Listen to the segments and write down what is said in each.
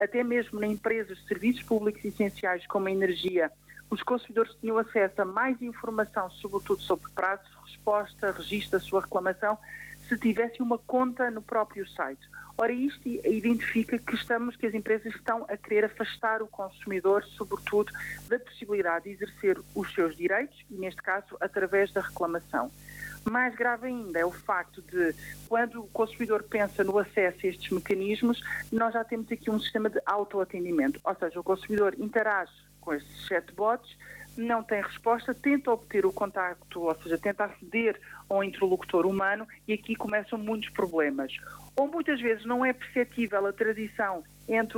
até mesmo em empresas de serviços públicos essenciais como a energia, os consumidores tinham acesso a mais informação, sobretudo sobre prazos de resposta, registro da sua reclamação, se tivessem uma conta no próprio site. Ora, isto identifica que as empresas estão a querer afastar o consumidor, sobretudo, da possibilidade de exercer os seus direitos, e neste caso, através da reclamação. Mais grave ainda é o facto de, quando o consumidor pensa no acesso a estes mecanismos, nós já temos aqui um sistema de autoatendimento, ou seja, o consumidor interage com estes chatbots, não tem resposta, tenta obter o contacto, ou seja, tenta aceder ao interlocutor humano, e aqui começam muitos problemas. Ou muitas vezes não é perceptível a transição entre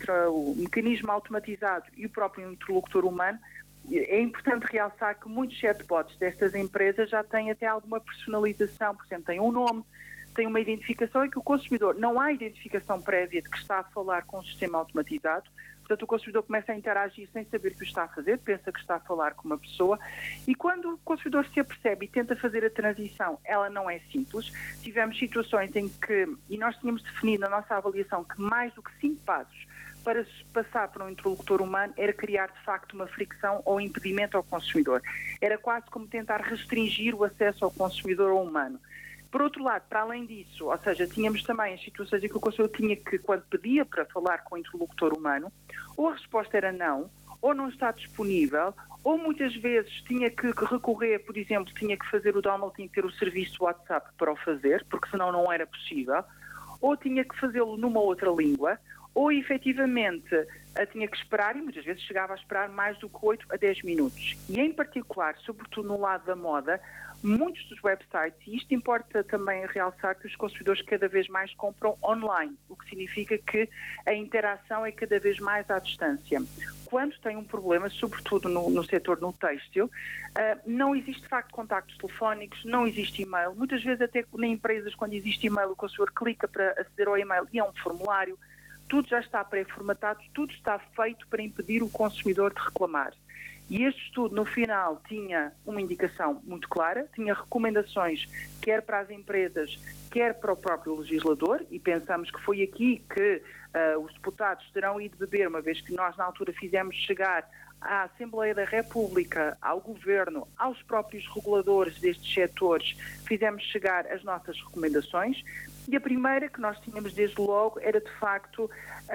o mecanismo automatizado e o próprio interlocutor humano. É importante realçar que muitos chatbots destas empresas já têm até alguma personalização, por exemplo, têm um nome, têm uma identificação, e que o consumidor, não há identificação prévia de que está a falar com um sistema automatizado. Portanto, o consumidor começa a interagir sem saber o que está a fazer, pensa que está a falar com uma pessoa, e quando o consumidor se apercebe e tenta fazer a transição, ela não é simples. Tivemos situações em que, e nós tínhamos definido na nossa avaliação, que mais do que 5 passos para se passar para um interlocutor humano era criar, de facto, uma fricção ou impedimento ao consumidor. Era quase como tentar restringir o acesso ao consumidor ou humano. Por outro lado, para além disso, ou seja, tínhamos também as situações em que o consumidor tinha que, quando pedia para falar com o interlocutor humano, ou a resposta era não, ou não está disponível, ou muitas vezes tinha que recorrer, por exemplo, tinha que fazer o download, tinha que ter o serviço WhatsApp para o fazer, porque senão não era possível, ou tinha que fazê-lo numa outra língua, ou efetivamente tinha que esperar, e muitas vezes chegava a esperar mais do que 8 a 10 minutos. E em particular, sobretudo no lado da moda, muitos dos websites, e isto importa também realçar, que os consumidores cada vez mais compram online, o que significa que a interação é cada vez mais à distância. Quando tem um problema, sobretudo no setor no têxtil, não existe de facto contactos telefónicos, não existe e-mail. Muitas vezes até em empresas, quando existe e-mail, o consumidor clica para aceder ao e-mail e é um formulário. Tudo já está pré-formatado, tudo está feito para impedir o consumidor de reclamar. E este estudo, no final, tinha uma indicação muito clara, tinha recomendações quer para as empresas, quer para o próprio legislador, e pensamos que foi aqui que os deputados terão ido beber, uma vez que nós, na altura, fizemos chegar à Assembleia da República, ao Governo, aos próprios reguladores destes setores, fizemos chegar as nossas recomendações. E a primeira que nós tínhamos desde logo era, de facto,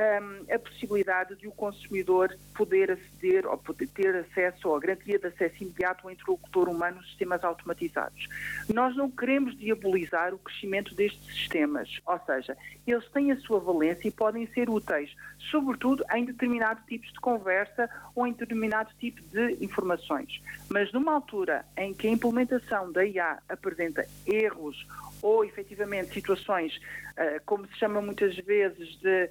a possibilidade de o consumidor poder aceder ou poder ter acesso, à garantia de acesso imediato ao interlocutor humano nos sistemas automatizados. Nós não queremos diabolizar o crescimento destes sistemas, ou seja, eles têm a sua valência e podem ser úteis, sobretudo em determinados tipos de conversa ou em determinado tipo de informações. Mas numa altura em que a implementação da IA apresenta erros ou, efetivamente, situações, como se chama muitas vezes, de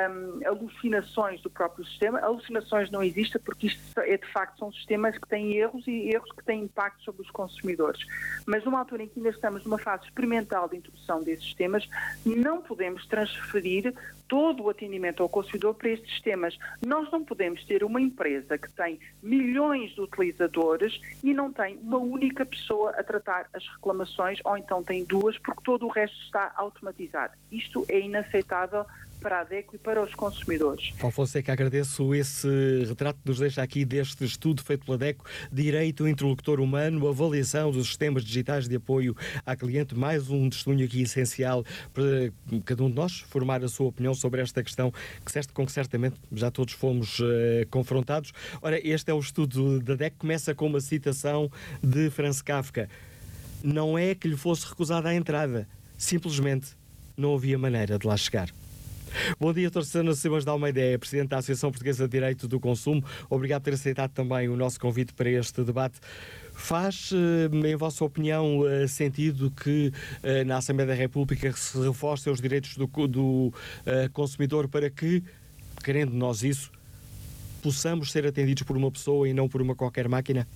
alucinações do próprio sistema. Alucinações não existem, porque isto de facto são sistemas que têm erros e erros que têm impacto sobre os consumidores. Mas numa altura em que ainda estamos numa fase experimental de introdução desses sistemas, não podemos transferir todo o atendimento ao consumidor para estes sistemas. Nós não podemos ter uma empresa que tem milhões de utilizadores e não tem uma única pessoa a tratar as reclamações, ou então tem duas, porque todo o resto está automatizado. Isto é inaceitável para a DECO e para os consumidores. Paulo Fonseca, agradeço esse retrato que nos deixa aqui deste estudo feito pela DECO, Direito Interlocutor Humano, avaliação dos sistemas digitais de apoio à cliente, mais um testemunho aqui essencial para cada um de nós formar a sua opinião sobre esta questão, com que certamente já todos fomos confrontados. Ora, este é o estudo da DECO, começa com uma citação de Franz Kafka. Não é que lhe fosse recusada a entrada, simplesmente não havia maneira de lá chegar. Bom dia, Dr. Susana Silva de Almeida, é Presidente da Associação Portuguesa de Direito do Consumo. Obrigado por ter aceitado também o nosso convite para este debate. Faz, em vossa opinião, sentido que na Assembleia da República se reforcem os direitos do consumidor para que, querendo nós isso, possamos ser atendidos por uma pessoa e não por uma qualquer máquina?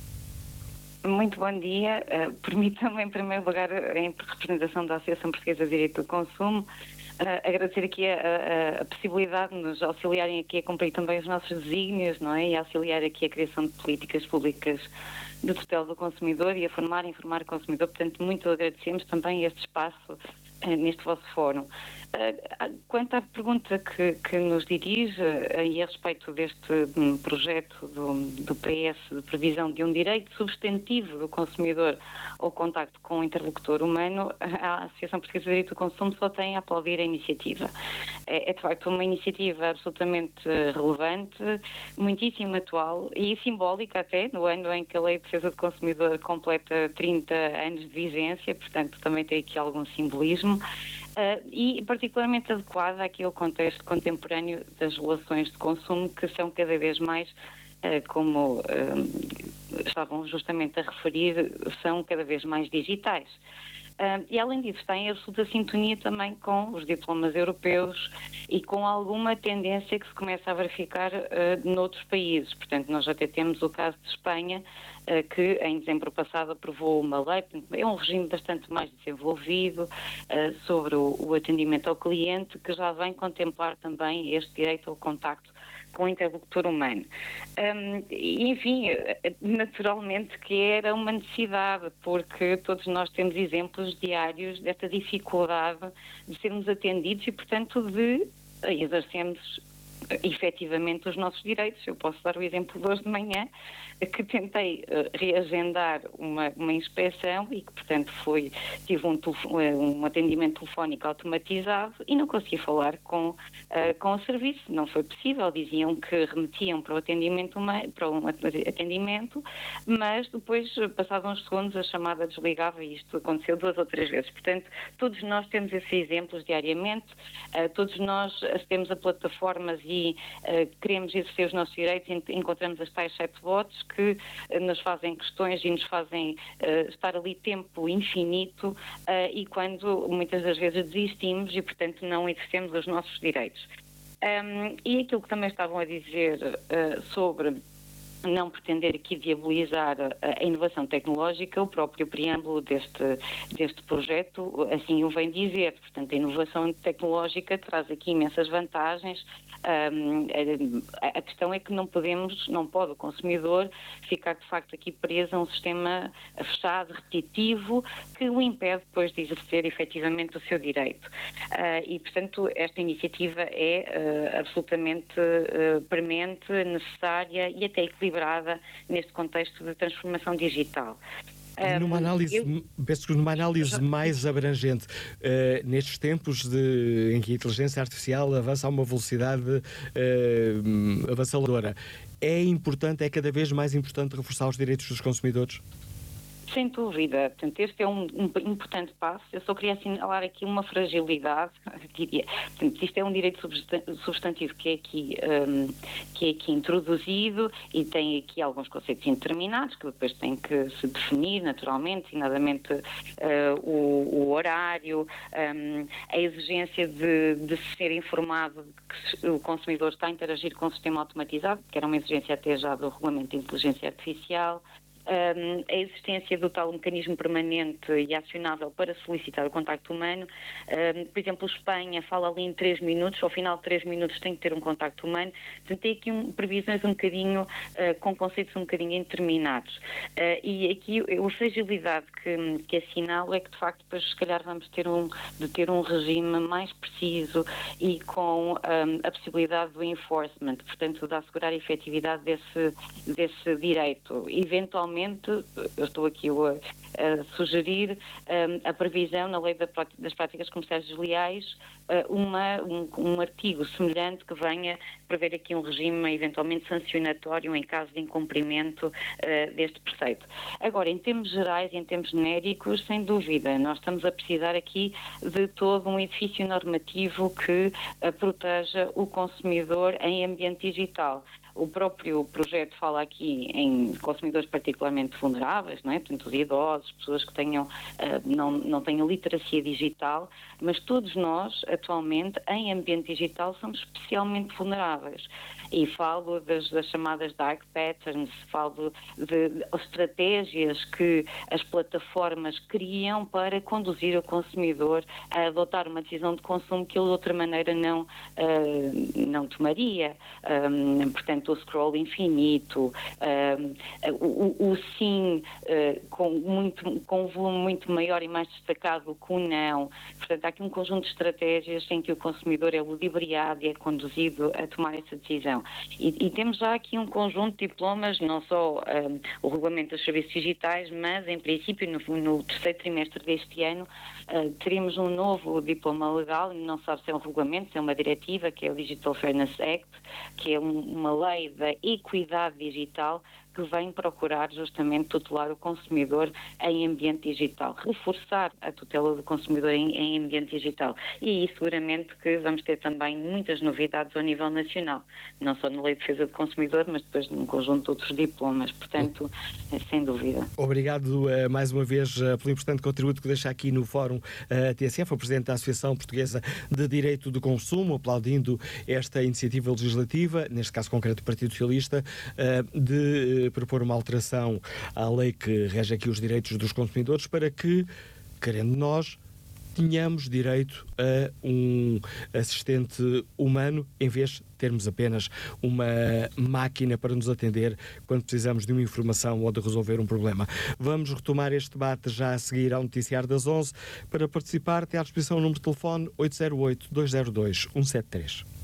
Muito bom dia. Permita-me, em primeiro lugar, em representação da Associação Portuguesa de Direito do Consumo, agradecer aqui a possibilidade de nos auxiliarem aqui a cumprir também os nossos desígnios, não é? E a auxiliar aqui a criação de políticas públicas de tutela do consumidor e a informar o consumidor. Portanto, muito agradecemos também este espaço neste vosso fórum. Quanto à pergunta que nos dirige e a respeito deste projeto do PS de previsão de um direito substantivo do consumidor ao contacto com o interlocutor humano, a Associação Portuguesa de Direito do Consumo só tem a aplaudir a iniciativa. É de facto uma iniciativa absolutamente relevante, muitíssimo atual e simbólica até, no ano em que a Lei de Defesa do Consumidor completa 30 anos de vigência, portanto também tem aqui algum simbolismo. E particularmente adequada aqui ao contexto contemporâneo das relações de consumo, que são cada vez mais, como estavam justamente a referir, são cada vez mais digitais. E além disso está em absoluta sintonia também com os diplomas europeus e com alguma tendência que se começa a verificar noutros países. Portanto, nós até temos o caso de Espanha, que em dezembro passado aprovou uma lei, é um regime bastante mais desenvolvido sobre o atendimento ao cliente, que já vem contemplar também este direito ao contacto com o interlocutor humano. Enfim, naturalmente que era uma necessidade, porque todos nós temos exemplos diários desta dificuldade de sermos atendidos e, portanto, de exercermos efetivamente os nossos direitos. Eu posso dar o exemplo de hoje de manhã, que tentei reagendar uma inspeção e que, portanto, tive um atendimento telefónico automatizado e não consegui falar com o serviço. Não foi possível. Diziam que remetiam para o atendimento, mas depois, passados uns segundos, a chamada desligava e isto aconteceu 2 ou 3 vezes. Portanto, todos nós temos esses exemplos diariamente, todos nós acedemos a plataformas e queremos exercer os nossos direitos, encontramos as tais chatbots que nos fazem questões e nos fazem estar ali tempo infinito e quando muitas das vezes desistimos e, portanto, não exercemos os nossos direitos. E aquilo que também estavam a dizer sobre não pretender aqui viabilizar a inovação tecnológica, o próprio preâmbulo deste projeto assim o vem dizer. Portanto, a inovação tecnológica traz aqui imensas vantagens. A questão é que não pode o consumidor ficar de facto aqui preso a um sistema fechado, repetitivo, que o impede depois de exercer efetivamente o seu direito. E, portanto, esta iniciativa é absolutamente premente, necessária e até equilibrada neste contexto de transformação digital. Numa análise mais abrangente, nestes tempos em que a inteligência artificial avança a uma velocidade avassaladora, é cada vez mais importante reforçar os direitos dos consumidores? Sem dúvida. Portanto, este é um importante passo. Eu só queria assinalar aqui uma fragilidade, diria. Portanto, isto é um direito substantivo que é aqui introduzido e tem aqui alguns conceitos indeterminados que depois têm que se definir naturalmente, designadamente o horário, a exigência de ser informado que o consumidor está a interagir com o sistema automatizado, que era uma exigência até já do Regulamento de Inteligência Artificial. A existência do tal mecanismo permanente e acionável para solicitar o contacto humano. Por exemplo, Espanha fala ali em 3 minutos, ao final de 3 minutos tem que ter um contacto humano. Portanto, tem aqui previsões um bocadinho, com conceitos um bocadinho indeterminados. E aqui a fragilidade que assinalo é que, de facto, depois se calhar vamos ter um regime mais preciso e com a possibilidade do enforcement, portanto, de assegurar a efetividade desse direito. Eventualmente, eu estou aqui a sugerir a previsão na Lei das Práticas Comerciais Desleais, um artigo semelhante que venha prever aqui um regime eventualmente sancionatório em caso de incumprimento deste preceito. Agora, em termos gerais e em termos genéricos, sem dúvida, nós estamos a precisar aqui de todo um edifício normativo que proteja o consumidor em ambiente digital. O próprio projeto fala aqui em consumidores particularmente vulneráveis, não é? Portanto, os idosos, pessoas que não tenham literacia digital, mas todos nós, atualmente, em ambiente digital, somos especialmente vulneráveis. E falo das chamadas dark patterns, falo de estratégias que as plataformas criam para conduzir o consumidor a adotar uma decisão de consumo que ele de outra maneira não tomaria. Portanto, portanto, o scroll infinito, o sim com um volume muito maior e mais destacado que o não. Portanto, há aqui um conjunto de estratégias em que o consumidor é ludibriado e é conduzido a tomar essa decisão. E temos já aqui um conjunto de diplomas, não só o Regulamento dos Serviços Digitais, mas, em princípio, no terceiro trimestre deste ano, teremos um novo diploma legal, não sabe se é um regulamento, se é uma diretiva, que é o Digital Fairness Act, que é uma lei da equidade digital, que vem procurar justamente tutelar o consumidor em ambiente digital, reforçar a tutela do consumidor em ambiente digital. E aí seguramente que vamos ter também muitas novidades ao nível nacional, não só na Lei de Defesa do Consumidor, mas depois num conjunto de outros diplomas, portanto, sem dúvida. Obrigado mais uma vez pelo importante contributo que deixa aqui no Fórum TSF, o Presidente da Associação Portuguesa de Direito do Consumo, aplaudindo esta iniciativa legislativa, neste caso concreto do Partido Socialista, de propor uma alteração à lei que rege aqui os direitos dos consumidores para que, querendo nós, tenhamos direito a um assistente humano em vez de termos apenas uma máquina para nos atender quando precisamos de uma informação ou de resolver um problema. Vamos retomar este debate já a seguir ao Noticiário das 11. Para participar, tem à disposição o número de telefone 808-202-173.